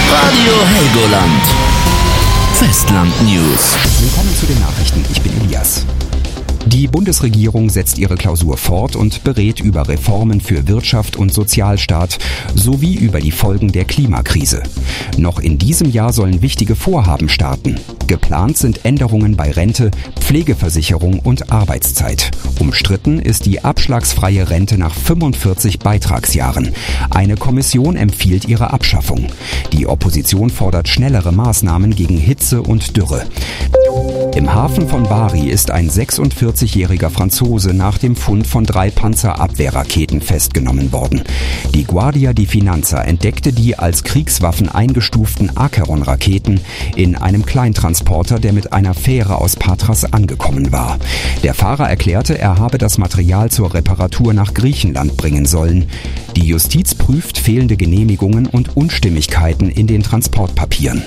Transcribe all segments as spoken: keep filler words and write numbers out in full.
Radio Helgoland. Festland News. Willkommen zu den Nachrichten. Ich bin Elias. Die Bundesregierung setzt ihre Klausur fort und berät über Reformen für Wirtschaft und Sozialstaat sowie über die Folgen der Klimakrise. Noch in diesem Jahr sollen wichtige Vorhaben starten. Geplant sind Änderungen bei Rente, Pflegeversicherung und Arbeitszeit. Umstritten ist die abschlagsfreie Rente nach fünfundvierzig Beitragsjahren. Eine Kommission empfiehlt ihre Abschaffung. Die Opposition fordert schnellere Maßnahmen gegen Hitze und Dürre. Im Hafen von Bari ist ein sechsundvierzigjähriger Franzose nach dem Fund von drei Panzerabwehrraketen festgenommen worden. Die Guardia di Finanza entdeckte die als Kriegswaffen eingestuften Acheron-Raketen in einem Kleintransporter, der mit einer Fähre aus Patras angekommen war. Der Fahrer erklärte, er habe das Material zur Reparatur nach Griechenland bringen sollen. Die Justiz prüft fehlende Genehmigungen und Unstimmigkeiten in den Transportpapieren.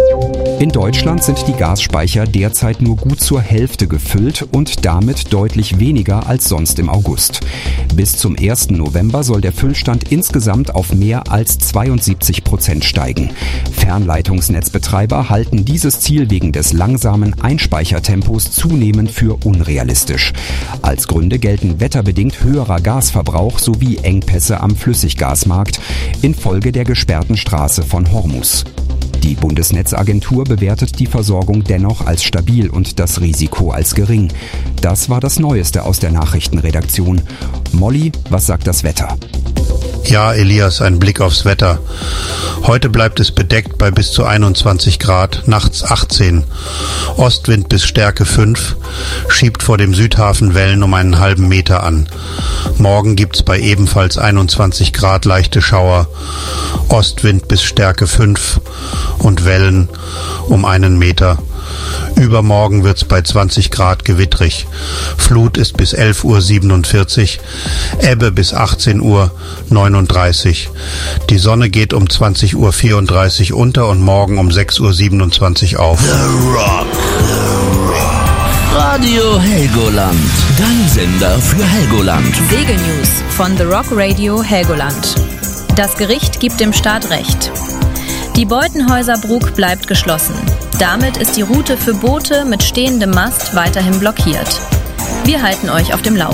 In Deutschland sind die Gasspeicher derzeit nur gut zur Hälfte gefüllt und damit deutlich weniger als sonst im August. Bis zum ersten November soll der Füllstand insgesamt auf mehr als zweiundsiebzig Prozent steigen. Fernleitungsnetzbetreiber halten dieses Ziel wegen des langsamen Einspeichertempos zunehmend für unrealistisch. Als Gründe gelten wetterbedingt höherer Gasverbrauch sowie Engpässe am Flüssiggasmarkt infolge der gesperrten Straße von Hormuz. Die Bundesnetzagentur bewertet die Versorgung dennoch als stabil und das Risiko als gering. Das war das Neueste aus der Nachrichtenredaktion. Molly, was sagt das Wetter? Ja, Elias, ein Blick aufs Wetter. Heute bleibt es bedeckt bei bis zu einundzwanzig Grad, nachts achtzehn. Ostwind bis Stärke fünf, schiebt vor dem Südhafen Wellen um einen halben Meter an. Morgen gibt's bei ebenfalls einundzwanzig Grad leichte Schauer. Ostwind bis Stärke fünf und Wellen um einen Meter. Übermorgen wird's bei zwanzig Grad gewittrig. Flut ist bis elf Uhr siebenundvierzig, Ebbe bis achtzehn Uhr neununddreißig. Die Sonne geht um zwanzig Uhr vierunddreißig unter und morgen um sechs Uhr siebenundzwanzig auf. The Rock. The Rock. Radio Helgoland. Dein Sender für Helgoland. Segelnews von The Rock Radio Helgoland. Das Gericht gibt dem Staat Recht. Die Beutenhäuserbrug bleibt geschlossen. Damit ist die Route für Boote mit stehendem Mast weiterhin blockiert. Wir halten euch auf dem Laufenden.